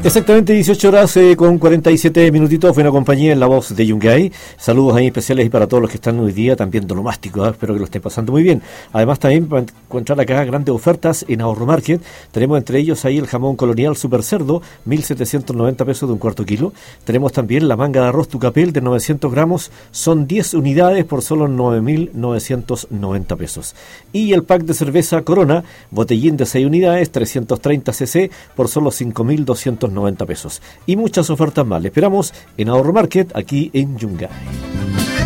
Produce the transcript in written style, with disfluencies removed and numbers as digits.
Exactamente 18 horas con 47 minutitos. Buena compañía en la voz de Yungay. Saludos ahí especiales y para todos los que están hoy día también donomástico. Espero que lo estén pasando muy bien. Además también para encontrar acá grandes ofertas en Ahorro Market. Tenemos entre ellos ahí el jamón colonial super cerdo, 1.790 pesos de un cuarto kilo. Tenemos también la manga de arroz Tucapel de 900 gramos. Son 10 unidades por solo 9.990 pesos. Y el pack de cerveza Corona, botellín de 6 unidades, 330 cc por solo 5.290 pesos. Y muchas ofertas más. Le esperamos en Ahorro Market, aquí en Yungay.